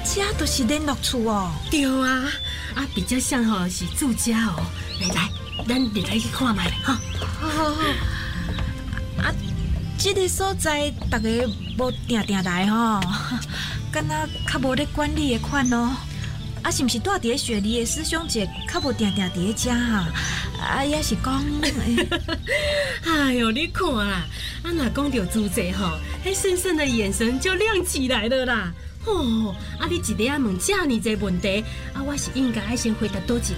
这都是联络处哦。 对啊，比较像吼是住家哦。来，咱入来去看卖哈。 好。这个所在大家无定来吼，敢若较无咧管理的款哦。是毋是住伫雪梨的师兄姐较无定伫咧遮哈？也是讲， 哎呦，你看啦，若讲到租者吼，迄深深的眼神就亮起来了啦。哦，你一日问这尔侪问题，我是应该爱先回答多一个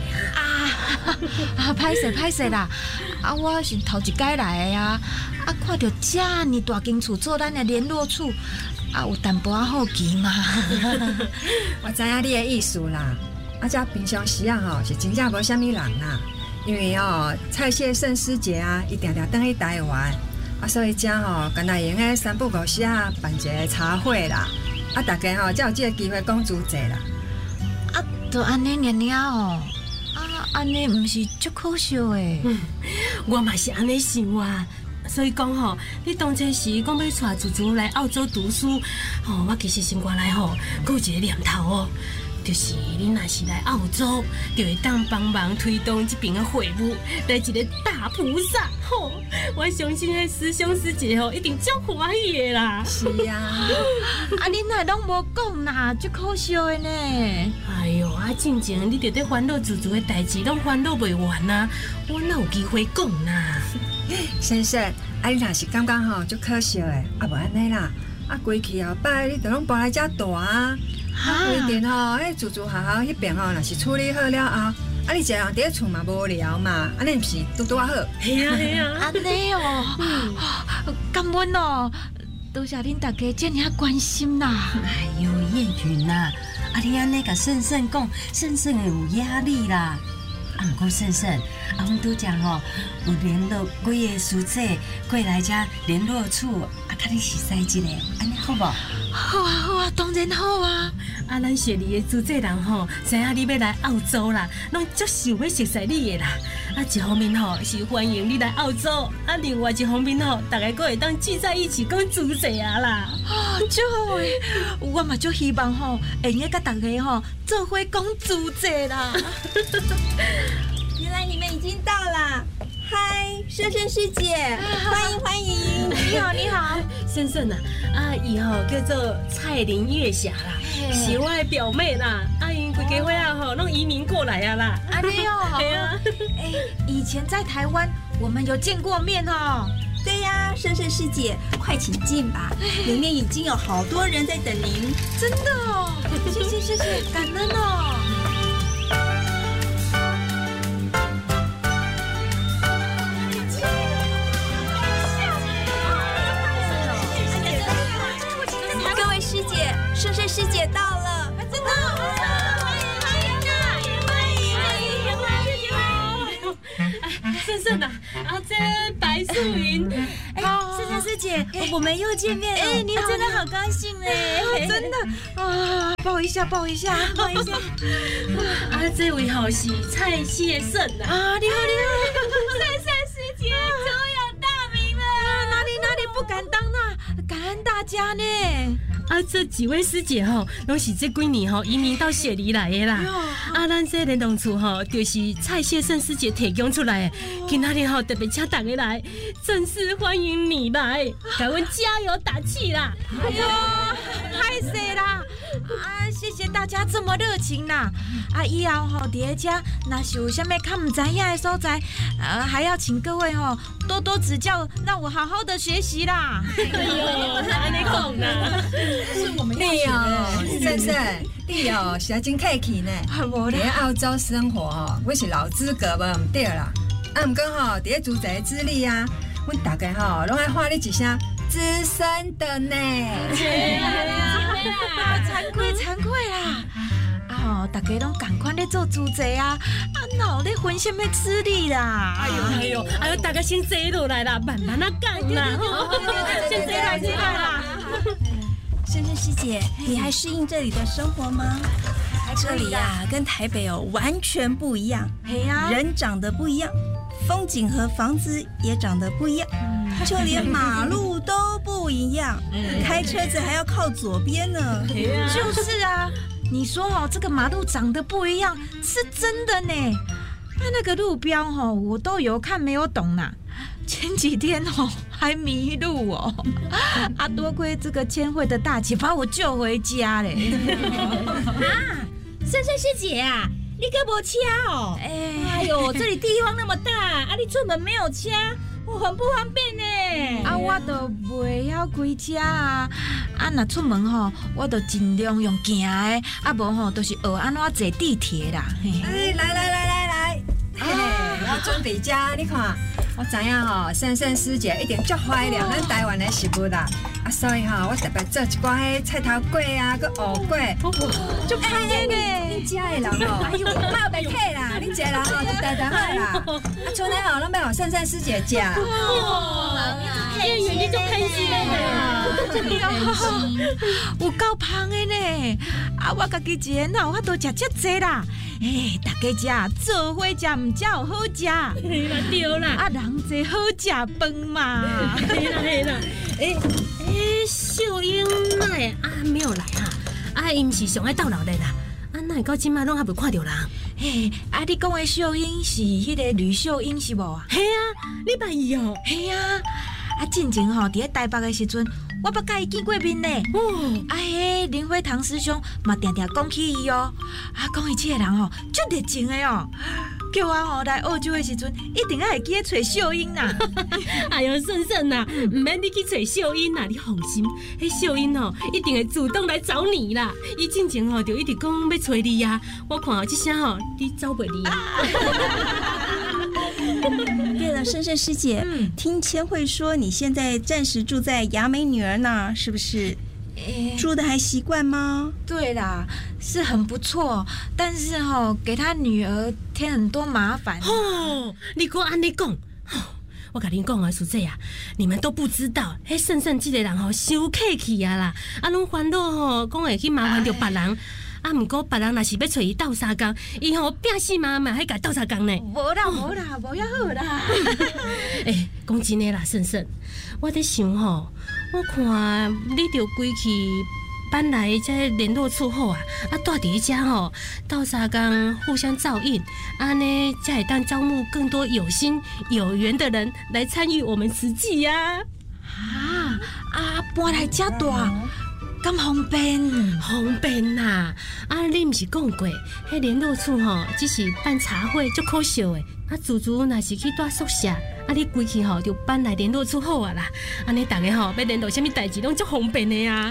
歹势啦，我是头一摆来的看到这尔大间厝做咱的联络处，有淡薄好奇嘛。 我知影你的意思啦，这平常时是真正无啥物人啦，因为蔡谢胜师姐伊定定倒去台湾，所以这敢若用个3不5时办一个茶会啦。大家才有这个机会讲主题啦。 都安尼尔安尼毋是足可惜的。 我嘛是安尼想所以讲你当初时讲要带珠珠来澳洲读书，我其实心肝内还有一个念头就是你若是来澳洲，就会当帮忙推动这边的会务，来一个大菩萨。我相信迄师兄师姐一定足欢喜的啦。 是啊， 你哪拢无讲啦，足可惜的呢。 哎呦，进前你就在烦恼珠珠的代志，拢烦恼袂完啊，我哪有机会讲啦？ 先生，你若是感觉足可惜的，无安尼啦，归去后摆你就拢搬来遮住规定迄住学校迄边若是处理好了后，你一个人伫咧厝嘛无聊嘛，安尼毋是拄好？ 系啊， 安尼感恩多谢恁大家这么关心啦。 哎呦，燕云呐，你安尼甲胜胜讲，胜胜有压力啦。毋过胜胜，阮拄讲有联络几个师姐过来遮联络处，甲你熟悉一个，安尼好无？ 好啊，当然好啊。 咱雪梨的租借人知影你要来澳洲啦，拢足想要熟悉你的啦。一方面是欢迎你来澳洲，另外一方面大家阁会当聚在一起讲租借啦。 足好诶，我嘛足希望会用甲大家做伙讲租借啦。 原来你们已经到啦！嗨，胜胜师姐，欢迎！ 你好， 胜胜伊叫做蔡林月霞啦，是我的表妹啦。因规家伙拢移民过来啦。 安尼对啊。 以前在台湾我们有见过面对呀，胜胜师姐，快请进吧，里面已经有好多人在等您。 真的谢谢，感恩师姐，胜胜师姐到了， 真的， 欢迎！胜胜这白素云， 胜胜师姐，我们又见面了， 你真的好高兴真的抱一下， 这位是蔡谢胜你好， 胜胜师姐终有大名了， 哪里不敢当啦，感恩大家呢。 这几位师姐拢是这几年移民到雪梨来的啦。咱这联络处就是蔡谢胜师姐提供出来的。今仔日特别请大家来，正式欢迎你来，给阮加油打气啦！ 哎呦，太谢啦！谢谢大家这么热情啦！以后伫遮若是有啥物较唔知影的所在，还要请各位多多指教，让我好好的学习啦！ 哎呦，安尼讲啦， 是我们你胜胜，你是真客气呢。在澳洲生活我是老资格无唔对啦。毋过伫咧租宅资历阮大家拢爱喊你一声资深的呢。 惭愧啦！大家拢赶快咧做主持哪有咧分什么资历啦？ 哎呦，大家先坐落来啦，慢慢讲啦。 先坐啦。 胜胜师姐，你还适应这里的生活吗？这里跟台北完全不一样，人长得不一样，风景和房子也长得不一样，就连马路都不一样，开车子还要靠左边呢。 就是啊，你说哦，这个马路长得不一样，是真的呢。那个路标哦，我都有看没有懂啦。前几天哦还迷路哦，多亏这个千惠的大姐把我救回家嘞。 珊珊师姐啊，你可无车哦？哎呦，这里地方那么大，你出门没有车，很不方便呢。 我都袂晓开车啊，若出门吼，我都尽量用行的，无吼都是学安怎坐地铁啦。 来，我准备吃，你看。我知影吼，珊珊师姐一定足怀念咱台湾的食物啦，所以吼，我特别做一寡迄菜头粿啊，佮芋粿，足香的呢。恁家的人吼，哎呦，怕袂客啦，恁一个人吼就呆好啦。剩的吼，拢要互珊珊师姐食。 演员你就开心了， 有够芳的呢。我家己一个人吼，我都食遮济啦。大家食做伙食，唔才有好食。 对啦， 人济好食饭嘛。 嘿啦。秀英奈没有来哈，因是上爱斗闹的啦。那到今嘛拢还未看到人。 你讲的秀英是迄个吕秀英是无啊？ 嘿啊，你捌伊哦？ 嘿啊，进前吼，伫咧台北的时阵，我捌甲伊见过面呢。林辉堂师兄嘛定定讲起伊哦，讲伊这个人吼，足热情的哦。叫我吼来澳洲的时阵，一定要会记得找秀英啦。 哎呦，顺呐，唔免你去找秀英啦，你放心，迄秀英吼一定会主动来找你啦。伊之前吼就一直讲要找你呀，我看这声吼你找袂离啊。 对了，珊珊师姐，听千惠说你现在暂时住在雅美女儿那，是不是？住的还习惯吗？ 对啦，是很不错，但是给他女儿添很多麻烦。 你给我安尼讲，我跟你讲啊，叔姐啊，你们都不知道，迄珊珊这个人伤客气啊啦，拢烦恼讲会去麻烦到别人。不过别人若是要找伊斗相共，伊拼死嘛嘛还甲斗相共呢。 无啦，无遐好啦。 讲真的啦，珊珊，我在想我看你着归去搬来这联络处后住伫遮斗相共互相照应，安尼才会当招募更多有心有缘的人来参与我们慈济呀。 搬来遮大。咁方便呐！你唔是讲过，迄联络处只是办茶会足可笑的。自若是去住宿舍，你归去就搬来联络处好啊啦。安尼大家要联络什么代志，拢足方便的啊。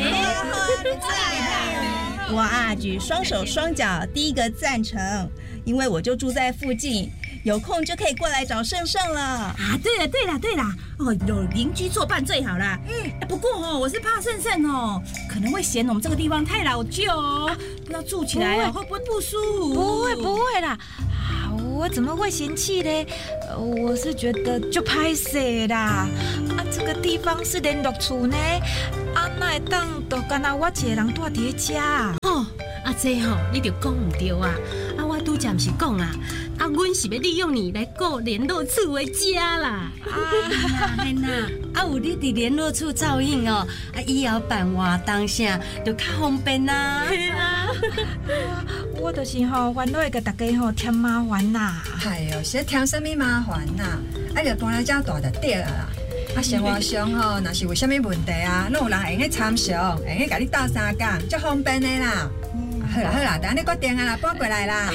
我举双手双脚第一个赞成，因为我就住在附近。有空就可以过来找胜胜了。 对啦，有邻居作伴最好啦。不过我是怕胜胜可能会嫌我们这个地方太老旧不知道住起来会不会不舒服？ 不会啦。我怎么会嫌弃呢？我是觉得就歹势啦。这个地方是联络处呢，那会当都干那我一个人住伫遮。 这你就讲唔对啊！我拄则唔是讲阮是要利用你来顾联络处的家啦。 有你伫联络处照应以后办活动啥就较方便啦。 我就是烦恼会甲大家添麻烦啦。 是添什么麻烦啦？就搬来遮大就对啦。生活上若是有啥物问题拢有人会用去参详，会用去甲你斗相共，足方便的啦。好啦，等你决定啦，搬过来啦。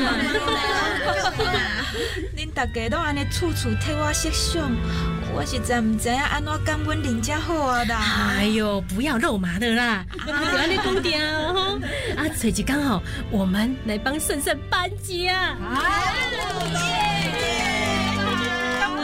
恁大家都安尼处处替我设想，我实在唔知影安怎感阮人家好啦。 哎呦，不要肉麻的啦，就安尼讲定找一天我们来帮胜胜搬家。